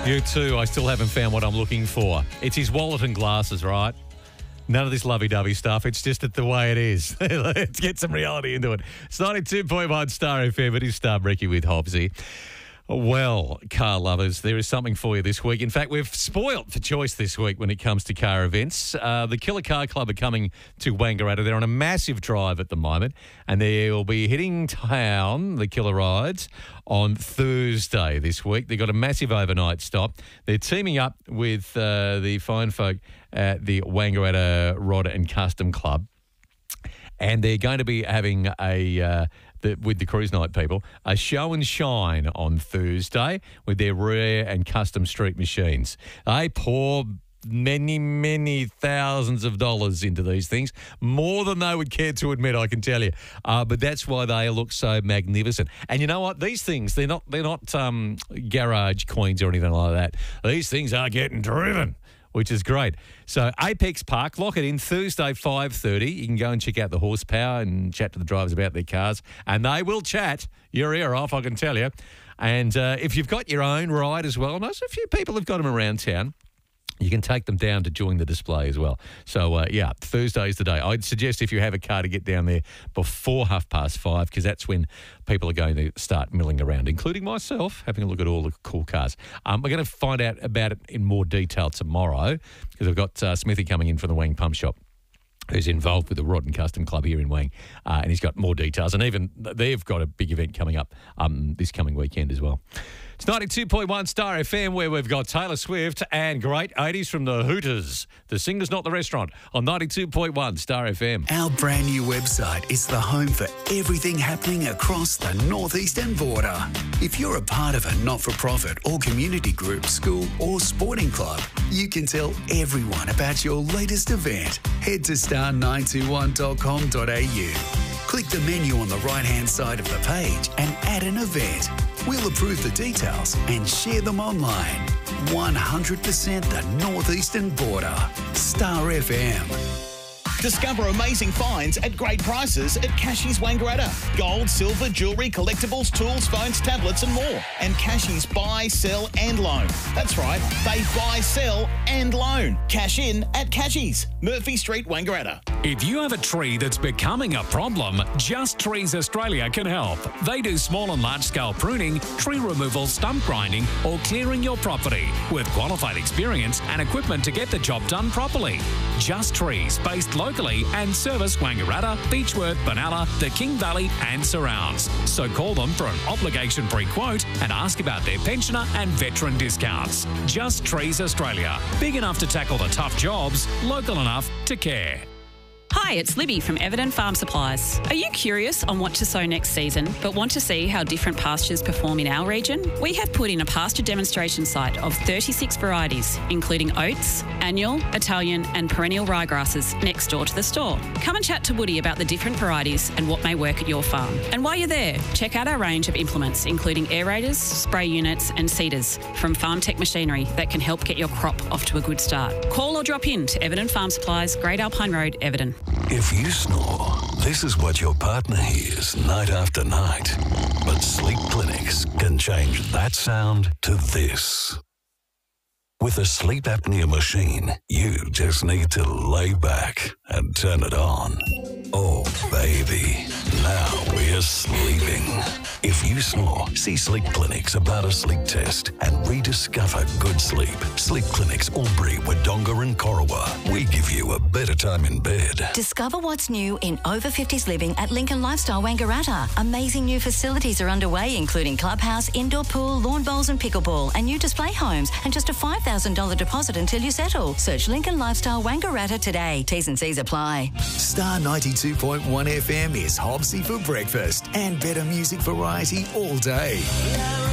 You too. I still haven't found what I'm looking for. It's his wallet and glasses, right? None of this lovey-dovey stuff. It's just the way it is. Let's get some reality into it. It's 92.1 Star FM. It is Star Brekkie with Hobbsy. Well, car lovers, there is something for you this week. In fact, we've spoilt for choice this week when it comes to car events. The Killer Car Club are coming to Wangaratta. They're on a massive drive at the moment, and they will be hitting town, the Killer Rides, on Thursday this week. They've got a massive overnight stop. They're teaming up with the fine folk at the Wangaratta Rod and Custom Club, and they're going to be having with the cruise night people, a show and shine on Thursday with their rare and custom street machines. They pour many, many thousands of dollars into these things, more than they would care to admit, I can tell you. But that's why they look so magnificent. And you know what? These things, they're not garage coins or anything like that. These things are getting driven, which is great. So Apex Park, lock it in, Thursday, 5:30. You can go and check out the horsepower and chat to the drivers about their cars. And they will chat your ear off, I can tell you. And if you've got your own ride as well, and there's a few people have got them around town, you can take them down to join the display as well. So, Thursday's the day. I'd suggest if you have a car to get down there before 5:30, because that's when people are going to start milling around, including myself, having a look at all the cool cars. We're going to find out about it in more detail tomorrow, because I've got Smithy coming in from the Wang Pump Shop, who's involved with the Rod and Custom Club here in Wang, and he's got more details. And even they've got a big event coming up this coming weekend as well. It's 92.1 Star FM, where we've got Taylor Swift and great 80s from the Hooters. The Singer's Not the Restaurant on 92.1 Star FM. Our brand new website is the home for everything happening across the northeastern border. If you're a part of a not-for-profit or community group, school or sporting club, you can tell everyone about your latest event. Head to star921.com.au. Click the menu on the right-hand side of the page and add an event. We'll approve the details and share them online. 100% the northeastern border. Star FM. Discover amazing finds at great prices at Cashies Wangaratta. Gold, silver, jewellery, collectibles, tools, phones, tablets and more. And Cashies buy, sell and loan. That's right, they buy, sell and loan. Cash in at Cashies, Murphy Street, Wangaratta. If you have a tree that's becoming a problem, Just Trees Australia can help. They do small and large-scale pruning, tree removal, stump grinding or clearing your property with qualified experience and equipment to get the job done properly. Just Trees, based locally and service Wangaratta, Beechworth, Benalla, the King Valley and surrounds. So call them for an obligation-free quote and ask about their pensioner and veteran discounts. Just Trees Australia. Big enough to tackle the tough jobs, local enough to care. Hi, it's Libby from Everton Farm Supplies. Are you curious on what to sow next season, but want to see how different pastures perform in our region? We have put in a pasture demonstration site of 36 varieties, including oats, annual, Italian and perennial ryegrasses next door to the store. Come and chat to Woody about the different varieties and what may work at your farm. And while you're there, check out our range of implements, including aerators, spray units and seeders from Farm Tech Machinery that can help get your crop off to a good start. Call or drop in to Everton Farm Supplies, Great Alpine Road, Everton. If you snore, this is what your partner hears night after night. But Sleep Clinics can change that sound to this. With a sleep apnea machine, you just need to lay back and turn it on. Oh, baby, now we're sleeping. If you snore, see Sleep Clinics about a sleep test and rediscover good sleep. Sleep Clinics Albury, Wodonga and Corowa. We give you a better time in bed. Discover what's new in over 50s living at Lincoln Lifestyle Wangaratta. Amazing new facilities are underway, including clubhouse, indoor pool, lawn bowls and pickleball, and new display homes, and just a $5,000 deposit until you settle. Search Lincoln Lifestyle Wangaratta today. T's and C's apply. Star 92.1 FM is Hobbsy for breakfast and better music variety all day.